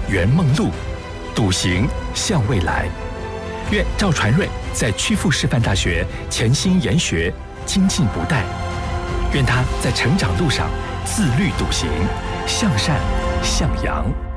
圆梦路，笃行向未来。愿赵传瑞在曲阜师范大学潜心研学，精进不怠。愿他在成长路上自律笃行，向善向阳。